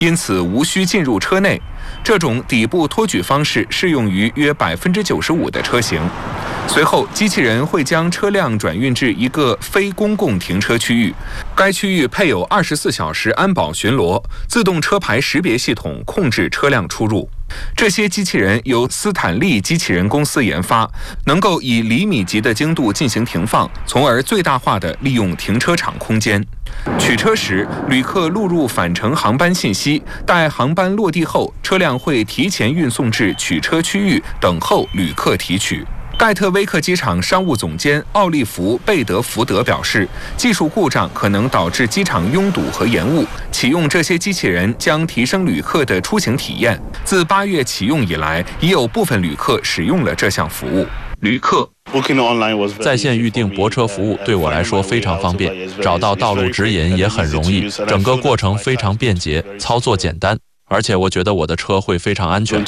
因此无需进入车内。这种底部托举方式适用于约95%的车型。随后，机器人会将车辆转运至一个非公共停车区域，该区域配有24小时安保巡逻、自动车牌识别系统控制车辆出入。这些机器人由斯坦利机器人公司研发，能够以厘米级的精度进行停放，从而最大化地利用停车场空间。取车时，旅客录入返程航班信息，待航班落地后，车辆会提前运送至取车区域，等候旅客提取。盖特威克机场商务总监奥利弗·贝德福德表示，技术故障可能导致机场拥堵和延误。启用这些机器人将提升旅客的出行体验。自8月启用以来，已有部分旅客使用了这项服务。旅客在线预订泊车服务对我来说非常方便，找到道路指引也很容易，整个过程非常便捷，操作简单，而且我觉得我的车会非常安全。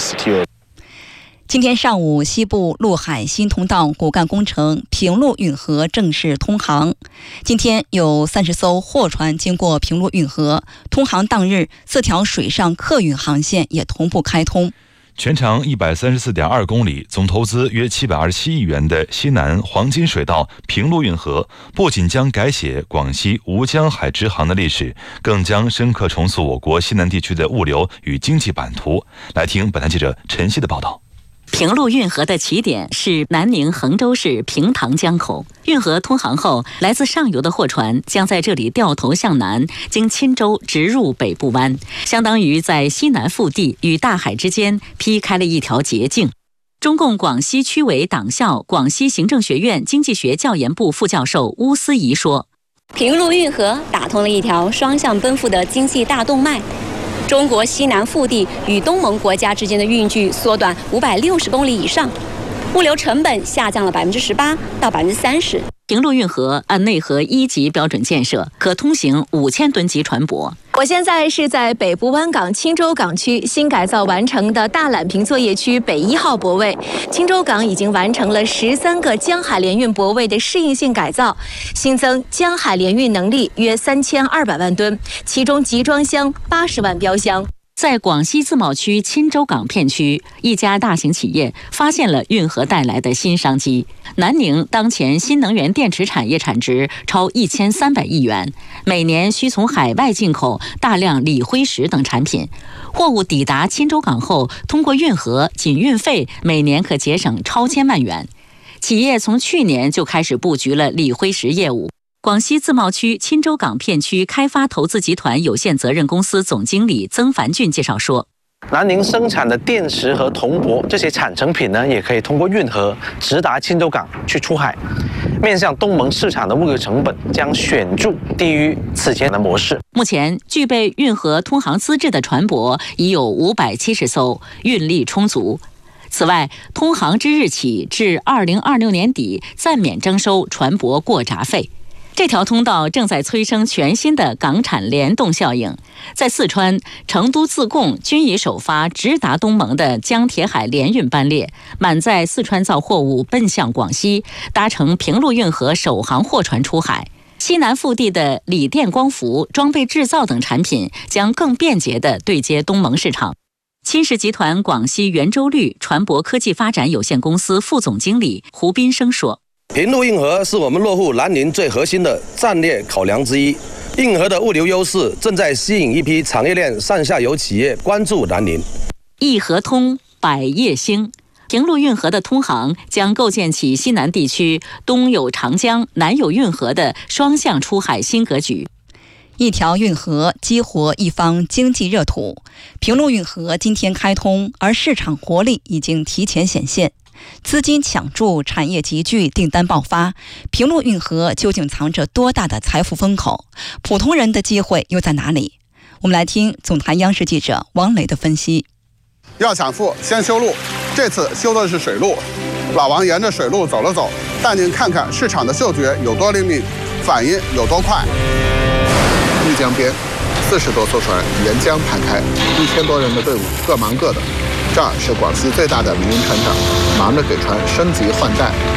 今天上午，西部陆海新通道骨干工程平陆运河正式通航。今天有30艘货船经过平陆运河，通航当日4条水上客运航线也同步开通。 全长134.2公里，总投资约727亿元的西南黄金水道平陆运河，不仅将改写广西吴江海直航的历史，更将深刻重塑我国西南地区的物流与经济版图。来听本台记者陈曦的报道。 平陆运河的起点是南宁衡州市平塘江口。运河通航后，来自上游的货船将在这里掉头向南，经钦州直入北部湾，相当于在西南腹地与大海之间劈开了一条捷径。中共广西区委党校广西行政学院经济学教研部副教授邬思怡说：“ 平陆运河打通了一条双向奔赴的经济大动脉。中国西南腹地与东盟国家之间的运距缩短560公里以上，物流成本下降了18%到30%。 平陆运河按内河1级标准建设，可通行5000吨级船舶。 我现在是在北部湾港钦州港区新改造完成的大榄坪作业区北1号泊位。钦州港已经完成了13个江海联运泊位的适应性改造，新增江海联运能力约3200万吨，其中集装箱80万标箱。 在广西自贸区钦州港片区，一家大型企业发现了运河带来的新商机。南宁当前新能源电池产业产值超1300亿元，每年需从海外进口大量锂灰石等产品。货物抵达钦州港后，通过运河，仅运费每年可节省超千万元。企业从去年就开始布局了锂灰石业务。广西自贸区钦州港片区开发投资集团有限责任公司总经理曾凡俊介绍说， 南宁生产的电池和铜箔这些产成品呢，也可以通过运河直达钦州港去出海，面向东盟市场的物流成本将显著低于此前的模式。 目前具备运河通航资质的船舶已有570艘，运力充足。此外，通航之日起至2026年底暂免征收船舶过闸费。这条通道正在催生全新的港产联动效应，在四川、成都自贡均已首发直达东盟的江铁海联运班列，满载四川造货物奔向广西，搭乘平陆运河首航货船出海。西南腹地的锂电光伏、装备制造等产品将更便捷地对接东盟市场。钦实集团广西圆周率船舶科技发展有限公司副总经理胡斌生说， 平陆运河是我们落户南宁最核心的战略考量之一。运河的物流优势正在吸引一批产业链上下游企业关注南宁。 一河通，百业兴。平陆运河的通航将构建起西南地区东有长江、南有运河的双向出海新格局。 一条运河激活一方经济热土。平陆运河今天开通，而市场活力已经提前显现。资金抢注，产业集聚，订单爆发。平陆运河究竟藏着多大的财富风口？普通人的机会又在哪里？我们来听总台央视记者王雷的分析。 要抢富，先修路。这次修的是水路，老王沿着水路走了走，带您看看市场的嗅觉有多灵敏，反应有多快。丽江边，40多艘船沿江排开，1000多人的队伍各忙各的。这儿是广西最大的民营船厂，忙着给船升级换代。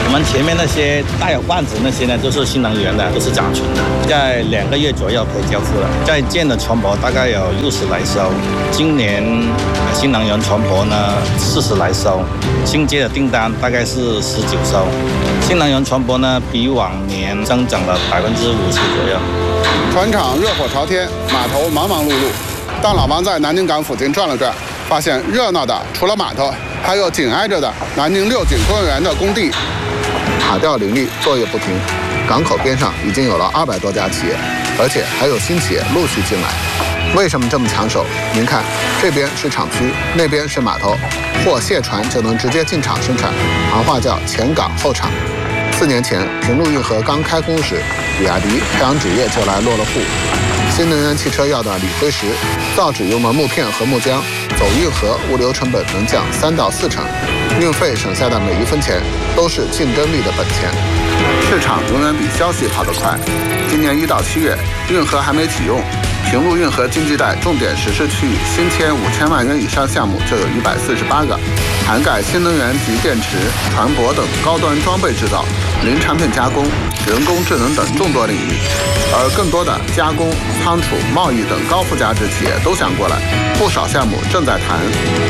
我们前面那些带有罐子那些呢，都是新能源的，都是甲醇的，在2个月左右可以交付了。在建的船舶大概有60来艘，今年新能源船舶呢40来艘，新接的订单大概是19艘。新能源船舶呢比往年增长了50%左右。 船厂热火朝天，码头忙忙碌碌。当老王在南宁港附近转了转，发现热闹的除了码头，还有紧挨着的南宁六景公园的工地，卡吊林立，作业不停。港口边上已经有了200多家企业，而且还有新企业陆续进来。为什么这么抢手？您看，这边是厂区，那边是码头，货卸船就能直接进厂生产，行话叫前港后厂。4年前，平陆运河刚开工时，比亚迪、太阳纸业就来落了户。新能源汽车要的锂灰石、造纸用的木片和木浆，走运河物流成本能降3到4成，运费省下的每1分钱都是竞争力的本钱。市场永远比消息跑得快。今年1到7月，运河还没启用，平陆运河经济带重点实施区域新签5000万元以上项目就有148个，涵盖新能源及电池、船舶等高端装备制造、零产品加工、人工智能等众多领域。而更多的加工、仓储、贸易等高附加值企业都想过来，不少项目正在谈。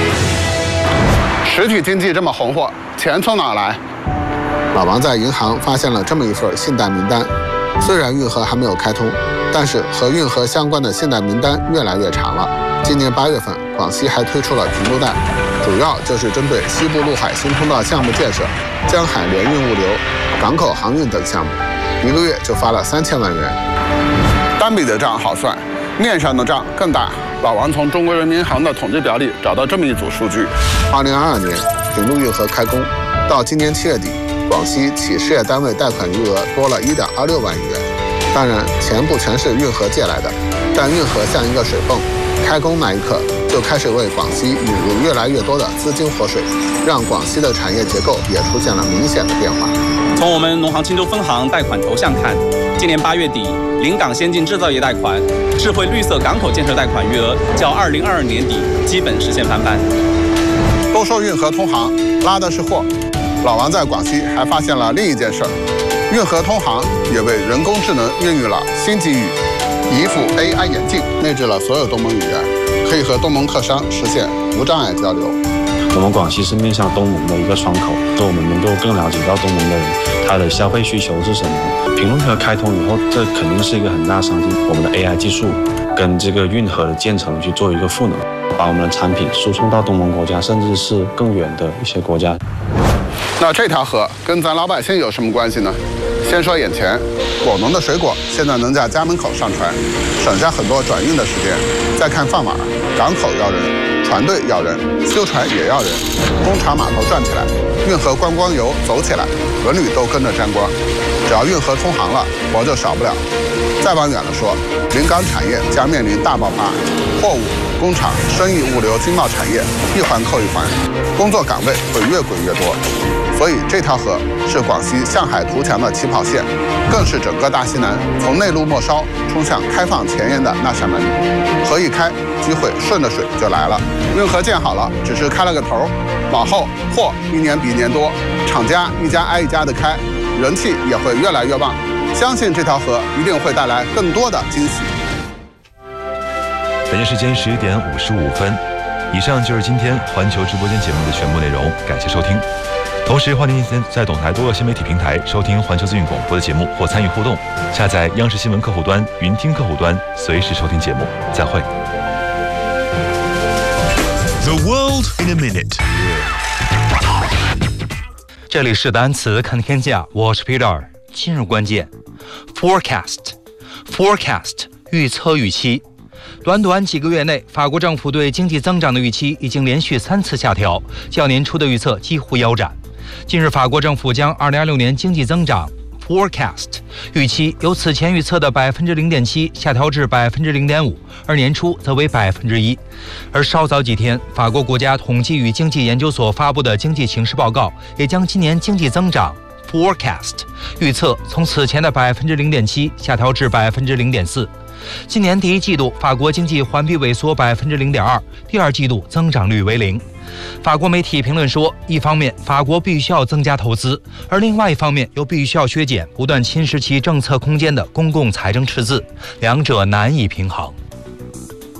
实体经济这么红火，钱从哪来？老王在银行发现了这么一份信贷名单，虽然运河还没有开通，但是和运河相关的信贷名单越来越长了。今年8月份，广西还推出了平陆贷，主要就是针对西部陆海新通道项目建设、江海联运物流、港口航运等项目，1个月就发了3000万元。单笔的账好算，面上的账更大。老王从中国人民银行的统计表里找到这么一组数据：2022年平陆运河开工，到今年7月底，广西企事业单位贷款余额多了1.26万亿元。当然，钱不全是运河借来的，但运河像一个水泵，开工那一刻就开始为广西引入越来越多的资金活水，让广西的产业结构也出现了明显的变化。 从我们农行钦州分行贷款头项看，今年8月底，临港先进制造业贷款、智慧绿色港口建设贷款余额较2022年底基本实现翻番。 都说运河通航拉的是货，老王在广西还发现了另一件事儿，运河通航也为人工智能孕育了新机遇。一副 AI 眼镜内置了所有东盟语言，可以和东盟客商实现无障碍交流。 我们广西是面向东盟的一个窗口，所以我们能够更了解到东盟的人他的消费需求是什么。平陆运河开通以后，这肯定是一个很大商机。我们的 AI 技术跟这个运河的建成去做一个赋能，把我们的产品输送到东盟国家，甚至是更远的一些国家。 那这条河跟咱老百姓有什么关系呢？先说眼前，果农的水果现在能在家门口上船，省下很多转运的时间。再看饭碗，港口要人，船队要人，修船也要人，工厂码头转起来，运河观光游走起来，文旅都跟着沾光。只要运河通航了，活就少不了。再往远了说，临港产业将面临大爆发，货物、工厂、生意、物流、经贸产业一环扣一环，工作岗位会越滚越多。所以这条河是广西向海图强的起跑线，更是整个大西南从内陆末梢冲向开放前沿的那扇门。河一开，机会顺着水就来了。运河建好了，只是开了个头，往后货一年比一年多，厂家一家挨一家的开，人气也会越来越旺。相信这条河一定会带来更多的惊喜。 北京时间11点55分，以上就是今天环球直播间节目的全部内容，感谢收听。同时欢迎您在董台多个新媒体平台收听环球资讯广播的节目或参与互动，下载央视新闻客户端、云听客户端，随时收听节目。再会。 The world in a minute。 这里是单词看天下，我是 Peter。今日关键 ：forecast 预测预期。短短几个月内，法国政府对经济增长的预期已经连续3次下调，较年初的预测几乎腰斩。近日，法国政府将2026年经济增长 forecast 预期由此前预测的0.7%下调至0.5%，而年初则为1%。而稍早几天，法国国家统计与经济研究所发布的经济情势报告也将今年经济增长forecast 预测从此前的0.7%下调至0.4%。今年第一季度，法国经济环比萎缩0.2%，第二季度增长率为0%。 法国媒体评论说，一方面法国必须要增加投资，而另外一方面又必须要削减不断侵蚀其政策空间的公共财政赤字，两者难以平衡。